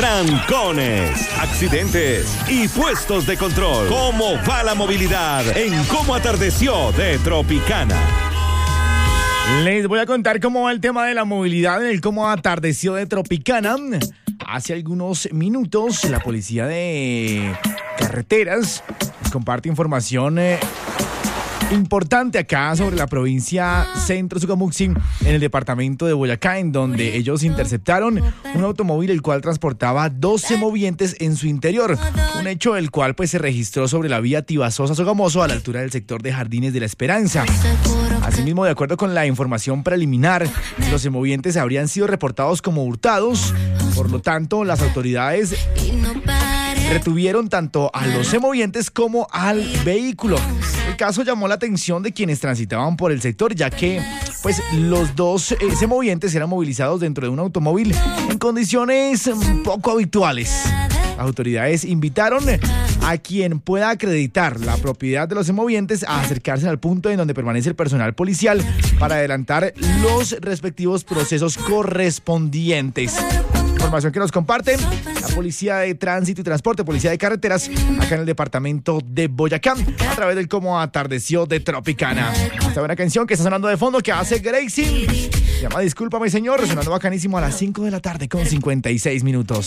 trancones, accidentes y puestos de control. ¿Cómo va la movilidad en Cómo Atardeció de Tropicana? Les voy a contar cómo va el tema de la movilidad en el Cómo Atardeció de Tropicana. Hace algunos minutos, la policía de carreteras nos comparte información importante acá sobre la provincia Centro Sogamuxin, en el departamento de Boyacá, en donde ellos interceptaron un automóvil el cual transportaba 12 movientes en su interior. Un hecho el cual se registró sobre la vía Tibasosa-Sogamoso a la altura del sector de Jardines de la Esperanza. Asimismo, de acuerdo con la información preliminar, los movientes habrían sido reportados como hurtados. Por lo tanto, las autoridades retuvieron tanto a los semovientes como al vehículo. El caso llamó la atención de quienes transitaban por el sector, ya que los dos semovientes eran movilizados dentro de un automóvil en condiciones poco habituales. Las autoridades invitaron a quien pueda acreditar la propiedad de los semovientes a acercarse al punto en donde permanece el personal policial para adelantar los respectivos procesos correspondientes. Información que nos comparten la Policía de Tránsito y Transporte, Policía de Carreteras, acá en el departamento de Boyacá, a través del Cómo Atardeció de Tropicana. Esta buena canción que está sonando de fondo, que hace Gracie, se llama Discúlpame Señor, sonando bacanísimo a las 5 de la tarde con 56 minutos.